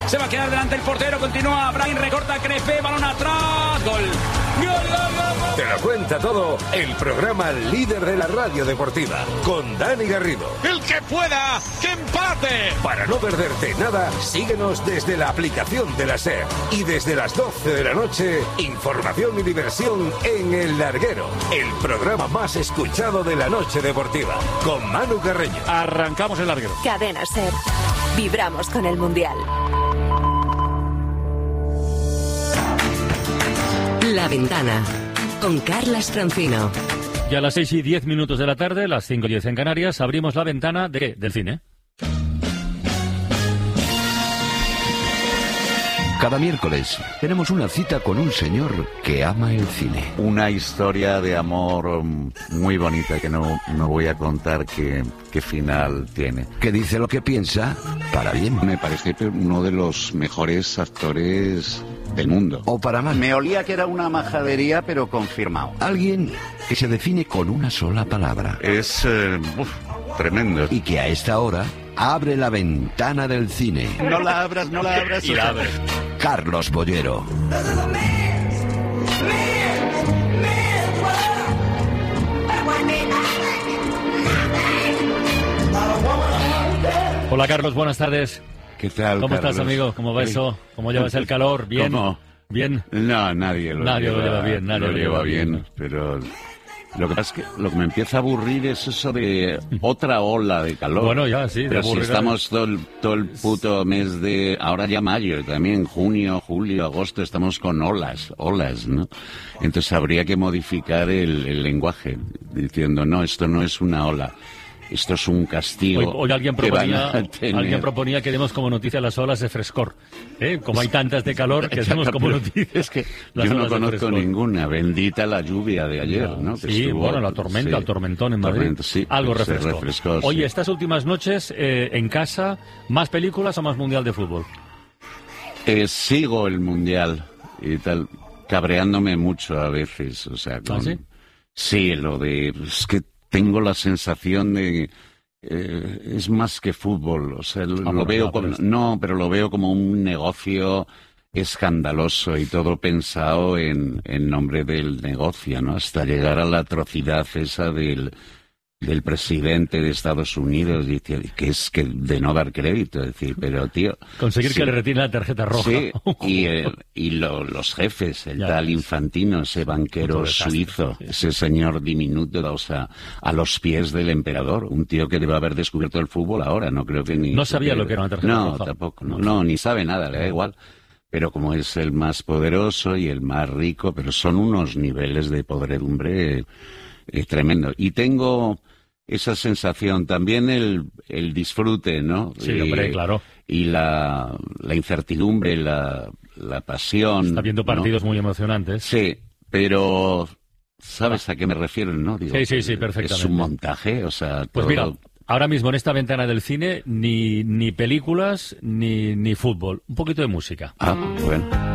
Se va a quedar delante el portero, continúa Brahim, recorta Crepé, balón atrás, gol. ¡Gol, gol, gol! Te lo cuenta todo el programa líder de la radio deportiva, con Dani Garrido. ¡El que pueda, que empate! Para no perderte nada, síguenos desde la aplicación de la SER. Y desde las 12 de la noche, información y diversión en El Larguero, el programa más escuchado de la noche deportiva, con Manu Carreño. Arrancamos El Larguero. Cadena SER. Vibramos con el Mundial. La Ventana, con Carlas Francino. Ya a las 6:10 de la tarde, las 5:10 en Canarias, abrimos la ventana ¿de qué? Del cine. Cada miércoles tenemos una cita con un señor que ama el cine. Una historia de amor muy bonita que no voy a contar qué final tiene. Que dice lo que piensa para bien. Me parece uno de los mejores actores del mundo. O para mal. Me olía que era una majadería, pero confirmado. Alguien que se define con una sola palabra. Es tremendo. Y que a esta hora abre la ventana del cine. No la abras. Y la abres. Carlos Bollero. Hola Carlos, buenas tardes. ¿Qué tal, ¿Cómo Carlos? estás, amigo? ¿Cómo va eso? ¿Cómo llevas el calor? ¿Bien? ¿Cómo? ¿Bien? No, nadie lo lleva bien. Nadie lo lleva bien, pero lo que pasa es que lo que me empieza a aburrir es eso de otra ola de calor. Bueno, ya, sí. Pero si estamos todo el puto mes de... Ahora ya mayo, también junio, julio, agosto, estamos con olas, ¿no? Entonces habría que modificar el lenguaje, diciendo, no, esto no es una ola. Esto es un castigo. Hoy alguien proponía que demos como noticia las olas de frescor. Como hay tantas de calor, que demos como noticia. Es que yo no conozco ninguna. Bendita la lluvia de ayer, ¿no? Sí, bueno, la tormenta, el tormentón en Madrid. Sí, algo refrescó. Oye, estas últimas noches, en casa, ¿más películas o más Mundial de Fútbol? Sigo el Mundial y tal, cabreándome mucho a veces. O sea, ¿Ah, sí? Sí, lo de... Es que tengo la sensación de es más que fútbol, o sea, lo veo como un negocio escandaloso y todo pensado en nombre del negocio, ¿no? Hasta llegar a la atrocidad esa del presidente de Estados Unidos, que es que de no dar crédito, es decir, pero tío... Conseguir que le retire la tarjeta roja. Sí, y los jefes, tal Infantino, ese banquero suizo, ese señor diminuto, o sea, a los pies del emperador, un tío que debe haber descubierto el fútbol ahora, no creo que ni... No sabía lo que era una tarjeta roja. No, tampoco, no, ni sabe nada, le da igual. Pero como es el más poderoso y el más rico, pero son unos niveles de podredumbre tremendo. Y tengo... esa sensación, también el disfrute, ¿no? Sí, hombre, claro. Y la incertidumbre, la pasión. Está viendo partidos, ¿no? Muy emocionantes. Sí, pero ¿sabes a qué me refiero, no? Digo, sí, perfectamente. Es un montaje, o sea... Pues mira, ahora mismo en esta ventana del cine, ni películas, ni fútbol. Un poquito de música. Ah, bueno.